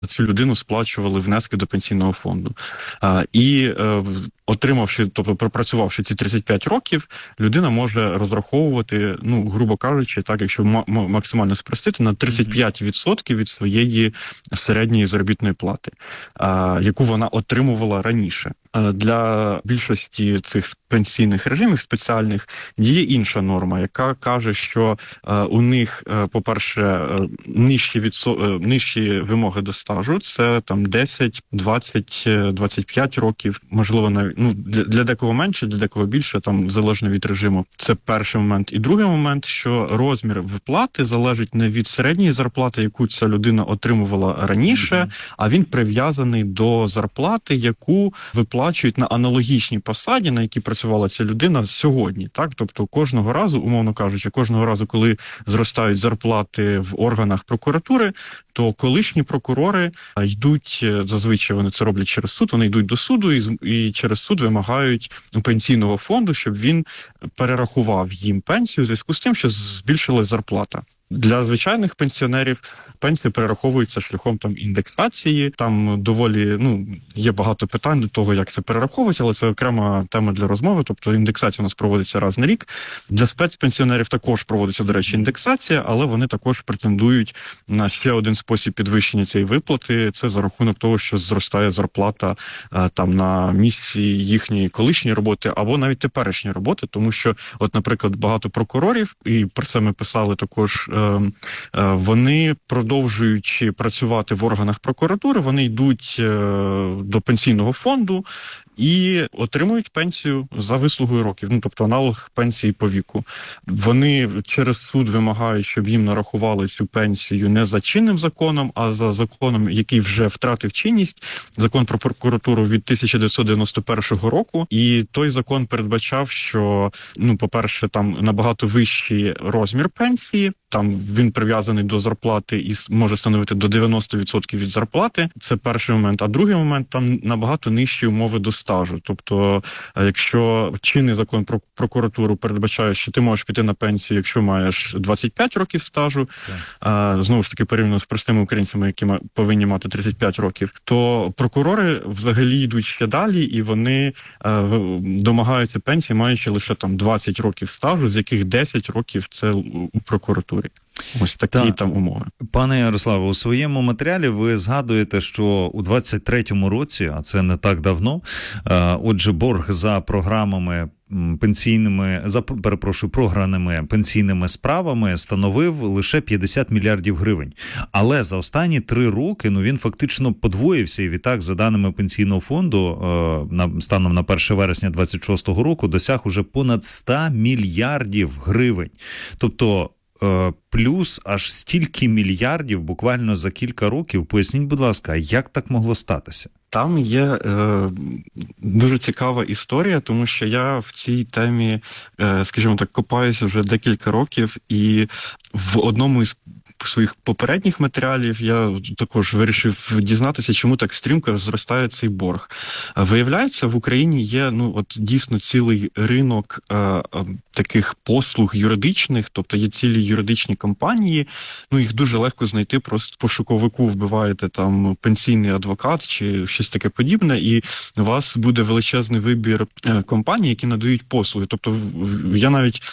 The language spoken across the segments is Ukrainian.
цю людину сплачували внески до пенсійного фонду. Отримавши, тобто пропрацювавши ці 35 років, людина може розраховувати, грубо кажучи, так, якщо максимально спростити, на 35% від своєї середньої заробітної плати, яку вона отримувала раніше. Для більшості цих пенсійних режимів спеціальних діє інша норма, яка каже, що у них, по-перше, нижчі вимоги до стажу, це там 10, 20, 25 років, можливо, навіть для декого менше, для декого більше, там залежно від режиму. Це перший момент. І другий момент, що розмір виплати залежить не від середньої зарплати, яку ця людина отримувала раніше, а він прив'язаний до зарплати, яку виплачують на аналогічній посаді, на якій працювала ця людина сьогодні. Так, тобто кожного разу, умовно кажучи, коли зростають зарплати в органах прокуратури, то колишні прокурори йдуть, зазвичай вони це роблять через суд, вони йдуть до суду і через суд вимагають у пенсійного фонду, щоб він перерахував їм пенсію в зв'язку з тим, що збільшилась зарплата. Для звичайних пенсіонерів пенсії перераховуються шляхом індексації. Там доволі є багато питань до того, як це перераховується, але це окрема тема для розмови. Тобто індексація у нас проводиться раз на рік. Для спецпенсіонерів також проводиться, до речі, індексація, але вони також претендують на ще один спосіб підвищення цієї виплати. Це за рахунок того, що зростає зарплата на місці їхньої колишньої роботи або навіть теперішньої роботи, тому що, наприклад, багато прокурорів, і про це ми писали також, вони, продовжуючи працювати в органах прокуратури, вони йдуть до пенсійного фонду і отримують пенсію за вислугою років, тобто аналог пенсії по віку. Вони через суд вимагають, щоб їм нарахували цю пенсію не за чинним законом, а за законом, який вже втратив чинність, закон про прокуратуру від 1991 року. І той закон передбачав, що, по-перше, там набагато вищий розмір пенсії, там він прив'язаний до зарплати і може становити до 90% від зарплати. Це перший момент. А другий момент, там набагато нижчі умови до стажу. Тобто, якщо чинний закон про прокуратуру передбачає, що ти можеш піти на пенсію, якщо маєш 25 років стажу, знову ж таки порівняно з простими українцями, які повинні мати 35 років, то прокурори взагалі йдуть ще далі, і вони домагаються пенсії, маючи лише 20 років стажу, з яких 10 років це у прокуратурі. Ось такі там умови. Пане Ярославе, у своєму матеріалі ви згадуєте, що у 23-му році, а це не так давно, отже, борг за програмами програними пенсійними справами становив лише 50 мільярдів гривень. Але за останні 3 роки він фактично подвоївся і відтак, за даними Пенсійного фонду, станом на 1 вересня 26-го року досяг уже понад 100 мільярдів гривень. Тобто плюс аж стільки мільярдів буквально за кілька років. Поясніть, будь ласка, як так могло статися? Там є дуже цікава історія, тому що я в цій темі, скажімо так, копаюся вже декілька років, і в одному із своїх попередніх матеріалів я також вирішив дізнатися, чому так стрімко зростає цей борг. Виявляється, в Україні є дійсно цілий ринок таких послуг юридичних, тобто є цілі юридичні компанії, їх дуже легко знайти, просто по шуковику вбиваєте там пенсійний адвокат чи щось таке подібне, і у вас буде величезний вибір компаній, які надають послуги. Тобто я навіть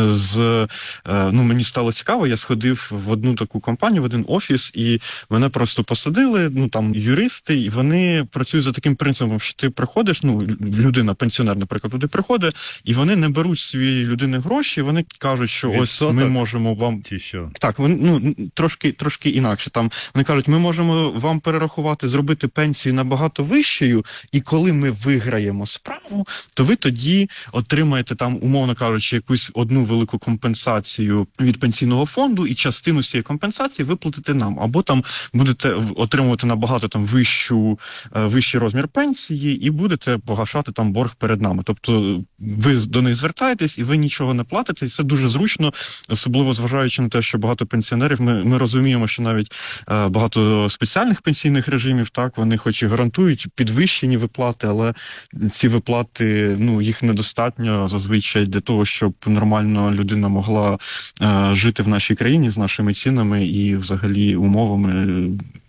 мені стало цікаво, я сходив в одну таку компанію, в один офіс, і мене просто посадили, там юристи, і вони працюють за таким принципом, що ти приходиш, людина, пенсіонер, наприклад, туди приходить, і вони не беруть свої людини гроші, вони кажуть, що ось ми можемо вам... Чи що? Так, трошки інакше. Там вони кажуть, ми можемо вам перерахувати, зробити пенсію набагато вищою, і коли ми виграємо справу, то ви тоді отримаєте там, умовно кажучи, якусь одну велику компенсацію від пенсійного фонду, і частину цієї компенсації виплатите нам. Або там будете отримувати набагато вищий розмір пенсії і будете погашати там борг перед нами. Тобто ви до них звертаєтесь і ви нічого не платите, і це дуже зручно, особливо зважаючи на те, що багато пенсіонерів, ми розуміємо, що навіть багато спеціальних пенсійних режимів, так, вони хоч і гарантують підвищені виплати, але ці виплати, їх недостатньо зазвичай для того, щоб нормально людина могла жити в нашій країні з нашими цінами і взагалі умовами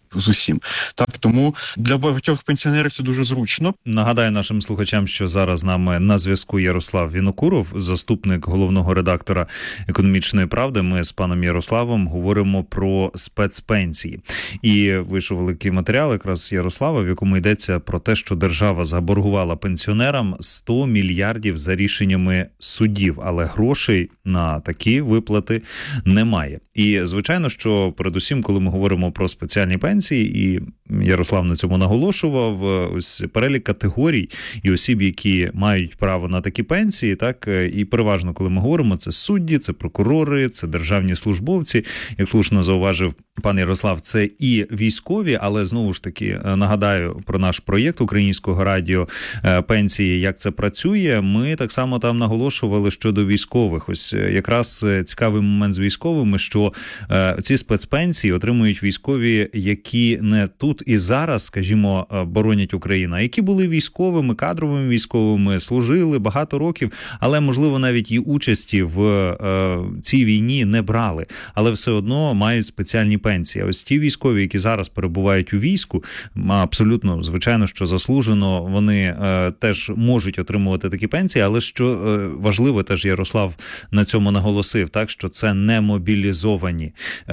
з усім. Так, тому для багатьох пенсіонерів це дуже зручно. Нагадаю нашим слухачам, що зараз з нами на зв'язку Ярослав Вінокуров, заступник головного редактора «Економічної правди». Ми з паном Ярославом говоримо про спецпенсії. І вийшов великий матеріал якраз Ярослава, в якому йдеться про те, що держава заборгувала пенсіонерам 100 мільярдів за рішеннями судів, але грошей на такі виплати немає. І, звичайно, що передусім, коли ми говоримо про спеціальні пенсії, і Ярослав на цьому наголошував, ось перелік категорій і осіб, які мають право на такі пенсії, так, і переважно, коли ми говоримо, це судді, це прокурори, це державні службовці, як слушно зауважив пан Ярослав, це і військові, але знову ж таки нагадаю про наш проєкт Українського радіо «Пенсії», як це працює. Ми так само там наголошували щодо військових. Ось якраз цікавий момент з військовими, що ці спецпенсії отримують військові, які не тут і зараз, скажімо, боронять Україну, а які були військовими, кадровими військовими, служили багато років, але, можливо, навіть і участі в цій війні не брали, але все одно мають спеціальні пенсії. Ось ті військові, які зараз перебувають у війську, абсолютно, звичайно, що заслужено, вони теж можуть отримувати такі пенсії, але що важливо, теж Ярослав на цьому наголосив, так, що це не мобілізовані.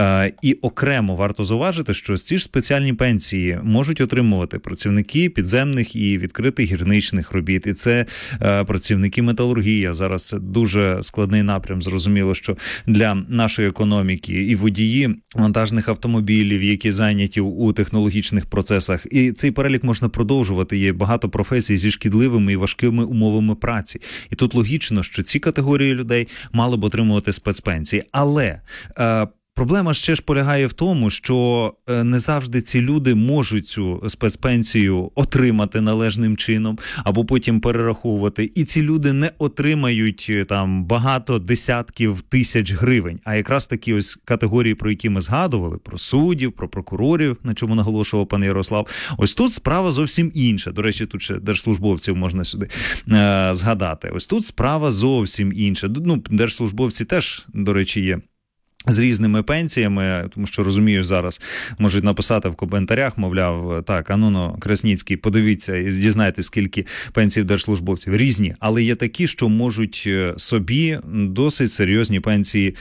І окремо варто зауважити, що ці ж спеціальні пенсії можуть отримувати працівники підземних і відкритих гірничних робіт, і це працівники металургії. Зараз це дуже складний напрям, зрозуміло, що для нашої економіки, і водії вантажних автомобілів, які зайняті у технологічних процесах. І цей перелік можна продовжувати. Є багато професій зі шкідливими і важкими умовами праці. І тут логічно, що ці категорії людей мали б отримувати спецпенсії. Але проблема ще ж полягає в тому, що не завжди ці люди можуть цю спецпенсію отримати належним чином або потім перераховувати. І ці люди не отримають там багато десятків тисяч гривень. А якраз такі ось категорії, про які ми згадували, про суддів, про прокурорів, на чому наголошував пан Ярослав, ось тут справа зовсім інша. До речі, тут ще держслужбовців можна сюди згадати. Ось тут справа зовсім інша. Ну, держслужбовці теж, до речі, є з різними пенсіями, тому що, розумію, зараз можуть написати в коментарях, мовляв, так, Ануно Красніцький, подивіться і дізнайтесь, скільки пенсій в держслужбовців. Різні, але є такі, що можуть собі досить серйозні пенсії,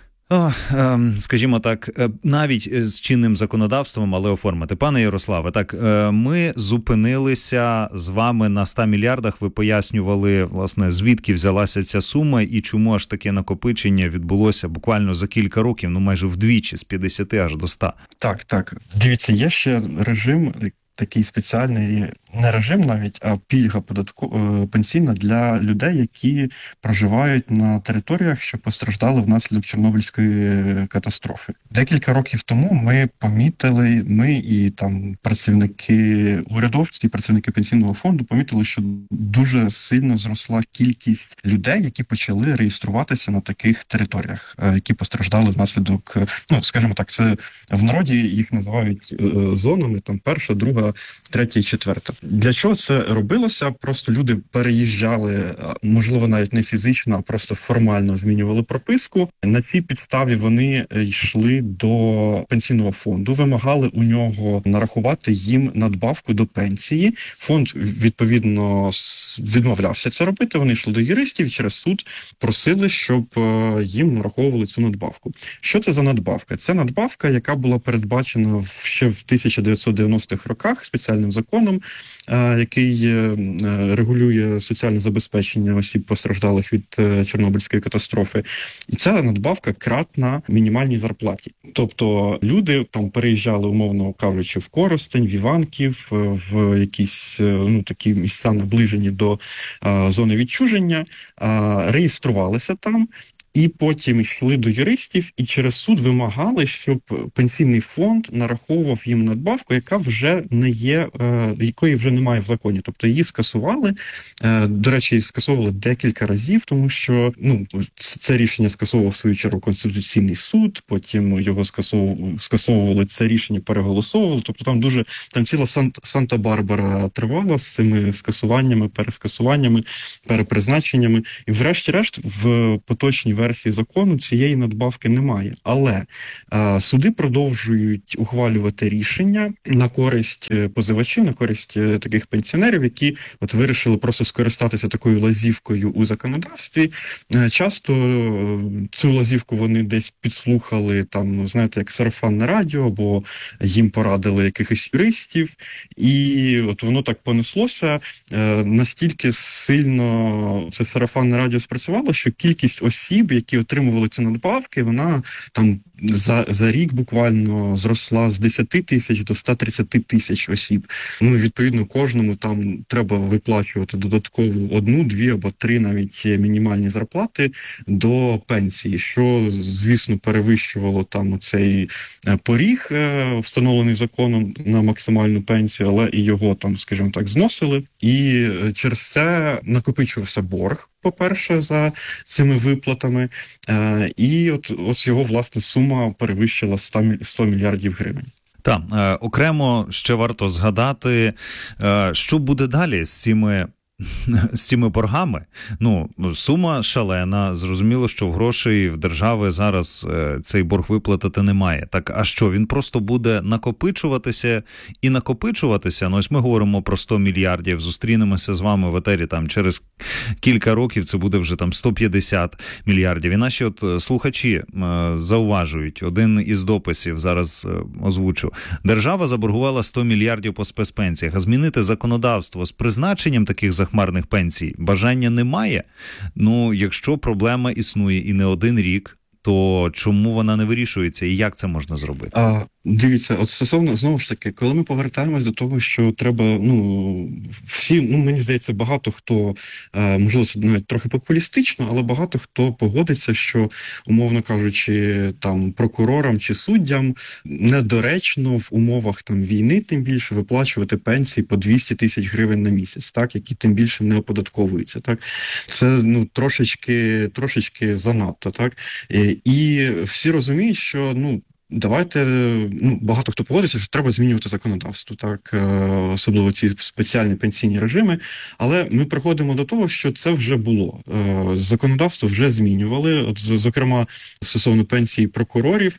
скажімо так, навіть з чинним законодавством, але оформити. Пане Ярославе, так, ми зупинилися з вами на 100 мільярдах. Ви пояснювали, власне, звідки взялася ця сума і чому аж таке накопичення відбулося буквально за кілька років, ну майже вдвічі, з 50 аж до 100. Так. Дивіться, є ще режим, такий спеціальний, не режим навіть, а пільга пенсійна для людей, які проживають на територіях, що постраждали внаслідок Чорнобильської катастрофи. Декілька років тому ми помітили, ми і там працівники урядовці, працівники пенсійного фонду помітили, що дуже сильно зросла кількість людей, які почали реєструватися на таких територіях, які постраждали внаслідок, ну, скажімо так, це в народі їх називають зонами, там перша, друга, третя і четверта. Для чого це робилося? Просто люди переїжджали, можливо, навіть не фізично, а просто формально змінювали прописку. На цій підставі вони йшли до пенсійного фонду, вимагали у нього нарахувати їм надбавку до пенсії. Фонд, відповідно, відмовлявся це робити. Вони йшли до юристів і через суд просили, щоб їм нараховували цю надбавку. Що це за надбавка? Це надбавка, яка була передбачена ще в 1990-х роках спеціальним законом, який регулює соціальне забезпечення осіб, постраждалих від Чорнобильської катастрофи. І ця надбавка кратна мінімальній зарплаті. Тобто люди там переїжджали, умовно кажучи, в Коростень, в Іванків, в якісь такі місця, наближені до зони відчуження, реєструвалися там, і потім йшли до юристів і через суд вимагали, щоб пенсійний фонд нараховував їм надбавку, яка вже не є, якої вже немає в законі. Тобто її скасували. До речі, скасовували декілька разів, тому що це рішення скасовував в свою чергу Конституційний суд, потім його скасовували, це рішення переголосовували. Тобто там ціла Санта-Барбара тривала з цими скасуваннями, перескасуваннями, перепризначеннями. І врешті-решт в поточній версії закону цієї надбавки немає. Але суди продовжують ухвалювати рішення на користь позивачів, на користь таких пенсіонерів, які от вирішили просто скористатися такою лазівкою у законодавстві. Часто цю лазівку вони десь підслухали, там, знаєте, як сарафанне радіо, або їм порадили якихось юристів, і от воно так понеслося. Настільки сильно це сарафанне радіо спрацювало, що кількість осіб, які отримували ці надбавки, вона там за рік буквально зросла з 10 тисяч до 130 тисяч осіб. Ну, відповідно, кожному там треба виплачувати додатково 1, 2 або 3 навіть мінімальні зарплати до пенсії, що, звісно, перевищувало там цей поріг, встановлений законом на максимальну пенсію, але і його там, скажімо так, зносили. І через це накопичувався борг, по-перше, за цими виплатами, і от його, власне, сума перевищила 100 мільярдів гривень. Так, окремо ще варто згадати, що буде далі з цими боргами. Ну, сума шалена, зрозуміло, що грошей в держави зараз цей борг виплатити немає. Так, а що, він просто буде накопичуватися і накопичуватися? Ну, ось ми говоримо про 100 мільярдів, зустрінемося з вами в етері там через кілька років, це буде вже там 150 мільярдів. І наші от слухачі зауважують, один із дописів зараз озвучу. Держава заборгувала 100 мільярдів по спецпенсіях, а змінити законодавство з призначенням таких захмарних пенсій бажання немає. Ну, якщо проблема існує і не один рік, то чому вона не вирішується і як це можна зробити? Дивіться, от стосовно, знову ж таки, коли ми повертаємось до того, що треба, всі, мені здається, багато хто, можливо, це навіть трохи популістично, але багато хто погодиться, що, умовно кажучи, там, прокурорам чи суддям недоречно в умовах там війни, тим більше, виплачувати пенсії по 200 тисяч гривень на місяць, так, які тим більше не оподатковуються, так. Це, трошечки занадто, так. І всі розуміють, що, давайте, багато хто погодиться, що треба змінювати законодавство, так, особливо ці спеціальні пенсійні режими, але ми приходимо до того, що це вже було. Законодавство вже змінювали, от, зокрема, стосовно пенсії прокурорів.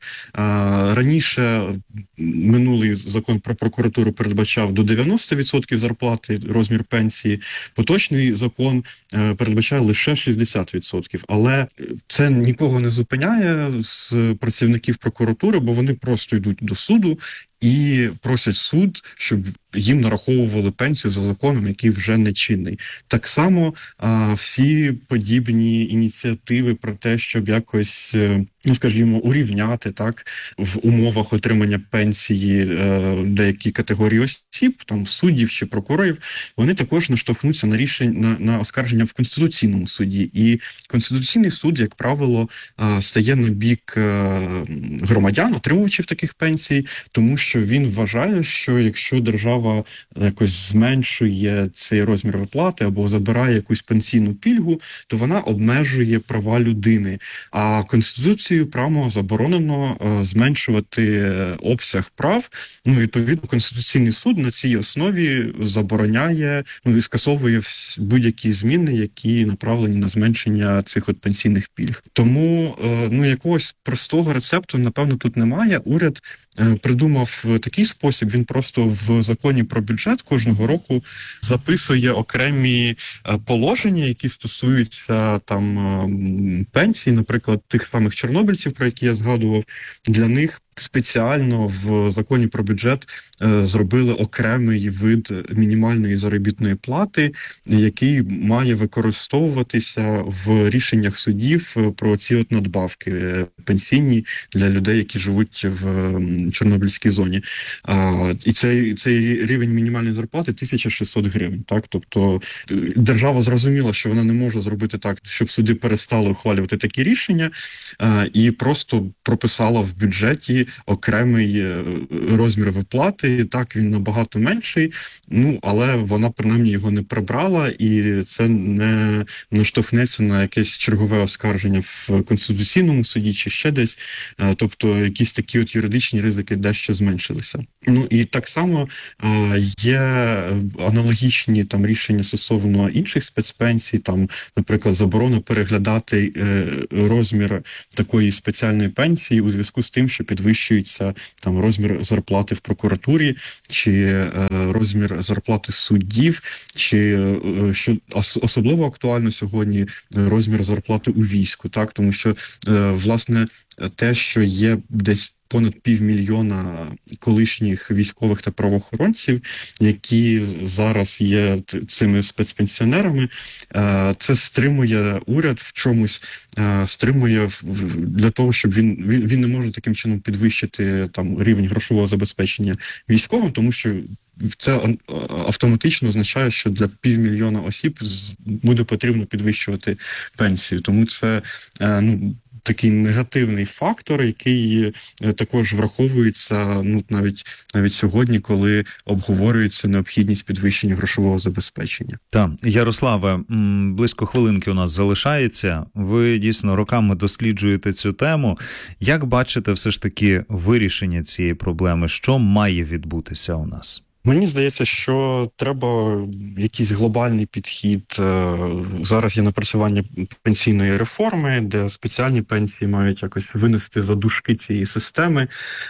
Раніше минулий закон про прокуратуру передбачав до 90% зарплати розмір пенсії, поточний закон передбачає лише 60%, але це нікого не зупиняє з працівників прокуратури, бо вони просто йдуть до суду і просять суд, щоб їм нараховували пенсію за законом, який вже не чинний. Так само всі подібні ініціативи про те, щоб якось, скажімо, урівняти так в умовах отримання пенсії деякі категорії осіб, там суддів чи прокурорів, вони також наштовхнуться на рішення на оскарження в Конституційному суді. І Конституційний суд, як правило, стає на бік громадян, отримувачів таких пенсій, тому що він вважає, що якщо держава якось зменшує цей розмір виплати або забирає якусь пенсійну пільгу, то вона обмежує права людини. А Конституцією прямо заборонено зменшувати обсяг прав. Відповідно, Конституційний суд на цій основі забороняє і скасовує будь-які зміни, які направлені на зменшення цих от пенсійних пільг. Тому якогось простого рецепту, напевно, тут немає. Уряд придумав такий спосіб, він просто в законі про бюджет кожного року записує окремі положення, які стосуються там пенсій, наприклад, тих самих чорнобильців, про які я згадував. Для них спеціально в законі про бюджет зробили окремий вид мінімальної заробітної плати, який має використовуватися в рішеннях судів про ці от надбавки пенсійні для людей, які живуть в Чорнобильській зоні. І цей рівень мінімальної зарплати 1600 гривень. Так? Тобто держава зрозуміла, що вона не може зробити так, щоб суди перестали ухвалювати такі рішення, і просто прописала в бюджеті собі окремий розмір виплати. Так, він набагато менший, але вона принаймні його не прибрала, і це не наштовхнеться на якесь чергове оскарження в Конституційному суді чи ще десь. Тобто якісь такі от юридичні ризики дещо зменшилися. І так само є аналогічні там рішення стосовно інших спецпенсій, там, наприклад, заборона переглядати розмір такої спеціальної пенсії у зв'язку з тим, що підвищується там розмір зарплати в прокуратурі, чи розмір зарплати суддів, чи, що особливо актуально сьогодні, розмір зарплати у війську, так, тому що, власне, те, що є десь понад 500 000 колишніх військових та правоохоронців, які зараз є цими спецпенсіонерами, це стримує уряд в чомусь, стримує для того, щоб він не може таким чином підвищити там рівень грошового забезпечення військовим, тому що це автоматично означає, що для 500 000 осіб буде потрібно підвищувати пенсію. Тому це такий негативний фактор, який також враховується навіть сьогодні, коли обговорюється необхідність підвищення грошового забезпечення. Так, Ярославе, близько хвилинки у нас залишається. Ви дійсно роками досліджуєте цю тему. Як бачите все ж таки вирішення цієї проблеми? Що має відбутися у нас? Мені здається, що треба якийсь глобальний підхід. Зараз є напрацювання пенсійної реформи, де спеціальні пенсії мають якось винести за дужки цієї системи.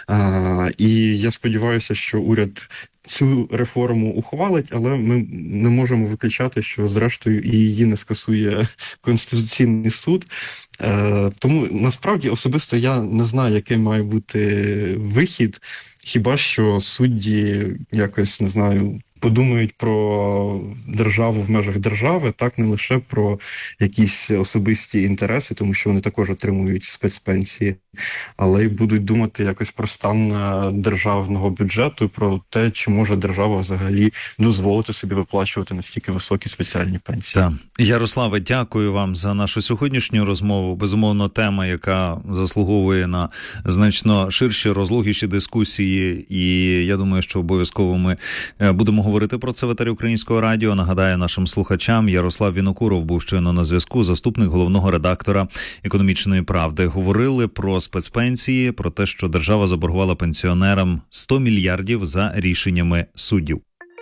І я сподіваюся, що уряд цю реформу ухвалить, але ми не можемо виключати, що зрештою і її не скасує Конституційний суд. Тому насправді особисто я не знаю, який має бути вихід. Хіба що судді якось, не знаю, подумають про державу в межах держави, так, не лише про якісь особисті інтереси, тому що вони також отримують спецпенсії, але й будуть думати якось про стан державного бюджету, про те, чи може держава взагалі дозволити собі виплачувати настільки високі спеціальні пенсії. Так. Ярославе, дякую вам за нашу сьогоднішню розмову. Безумовно, тема, яка заслуговує на значно ширші, розлогіші дискусії, і я думаю, що обов'язково ми будемо говорити про це в етері Українського радіо. Нагадаю нашим слухачам, Ярослав Вінокуров був щойно на зв'язку, заступник головного редактора «Економічної правди». Говорили про спецпенсії, про те, що держава заборгувала пенсіонерам 100 мільярдів за рішеннями суддів.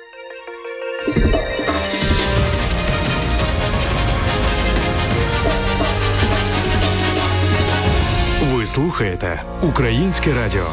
Ви слухаєте Українське радіо.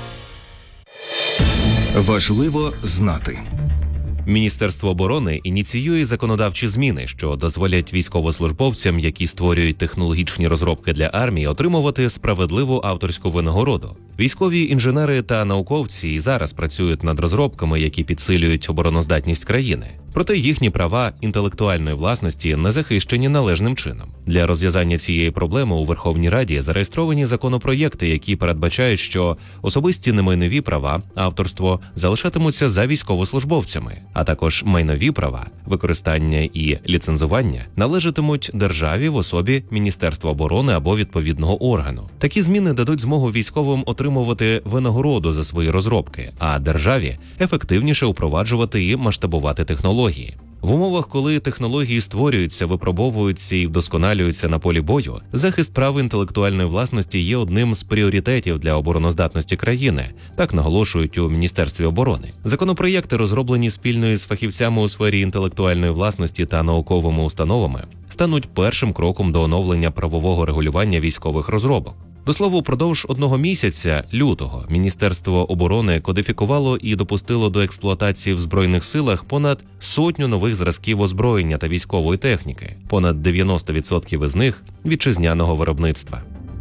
Важливо знати. Міністерство оборони ініціює законодавчі зміни, що дозволять військовослужбовцям, які створюють технологічні розробки для армії, отримувати справедливу авторську винагороду. Військові інженери та науковці і зараз працюють над розробками, які підсилюють обороноздатність країни. Проте їхні права інтелектуальної власності не захищені належним чином. Для розв'язання цієї проблеми у Верховній Раді зареєстровані законопроєкти, які передбачають, що особисті немайнові права, авторство залишатимуться за військовослужбовцями, а також майнові права, використання і ліцензування належатимуть державі в особі Міністерства оборони або відповідного органу. Такі зміни дадуть змогу військовим отримувати винагороду за свої розробки, а державі ефективніше впроваджувати і масштабувати технології. В умовах, коли технології створюються, випробовуються і вдосконалюються на полі бою, захист прав інтелектуальної власності є одним з пріоритетів для обороноздатності країни, так наголошують у Міністерстві оборони. Законопроєкти, розроблені спільно з фахівцями у сфері інтелектуальної власності та науковими установами, стануть першим кроком до оновлення правового регулювання військових розробок. До слова, упродовж 1 місяця, лютого, Міністерство оборони кодифікувало і допустило до експлуатації в Збройних силах понад 100 нових зразків озброєння та військової техніки, понад 90% із них – вітчизняного виробництва.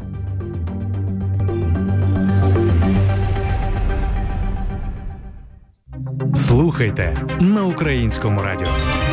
Слухайте на Українському радіо.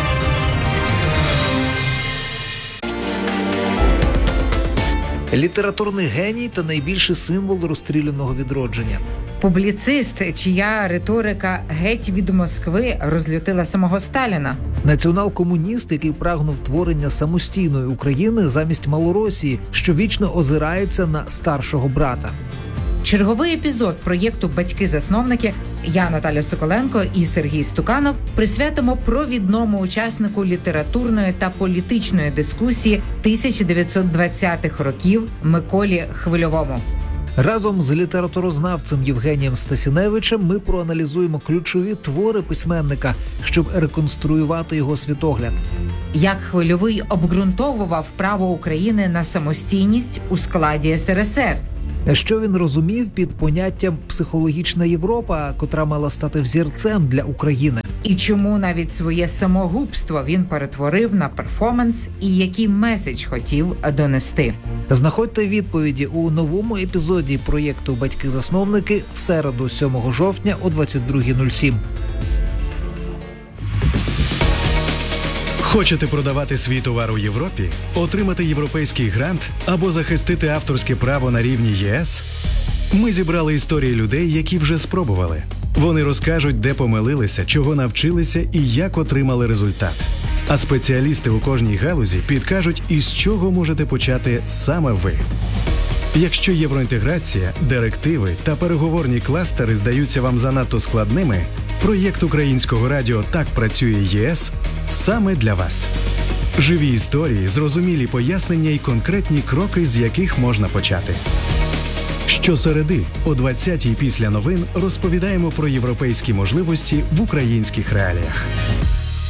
Літературний геній та найбільший символ розстріляного відродження. Публіцист, чия риторика геть від Москви розлютила самого Сталіна. Націонал-комуніст, який прагнув творення самостійної України замість Малоросії, що вічно озирається на старшого брата. Черговий епізод проєкту «Батьки-засновники» я, Наталя Соколенко і Сергій Стуканов присвятимо провідному учаснику літературної та політичної дискусії 1920-х років Миколі Хвильовому. Разом з літературознавцем Євгенієм Стасіневичем ми проаналізуємо ключові твори письменника, щоб реконструювати його світогляд. Як Хвильовий обґрунтовував право України на самостійність у складі СРСР. Що він розумів під поняттям «психологічна Європа», котра мала стати взірцем для України. І чому навіть своє самогубство він перетворив на перформанс і який меседж хотів донести. Знаходьте відповіді у новому епізоді проєкту «Батьки-засновники» в середу 7 жовтня о 22:07. Хочете продавати свій товар у Європі, отримати європейський грант або захистити авторське право на рівні ЄС? Ми зібрали історії людей, які вже спробували. Вони розкажуть, де помилилися, чого навчилися і як отримали результат. А спеціалісти у кожній галузі підкажуть, із чого можете почати саме ви. Якщо євроінтеграція, директиви та переговорні кластери здаються вам занадто складними, проєкт Українського радіо «Так працює ЄС» саме для вас. Живі історії, зрозумілі пояснення і конкретні кроки, з яких можна почати. Щосереди о 20-й після новин розповідаємо про європейські можливості в українських реаліях.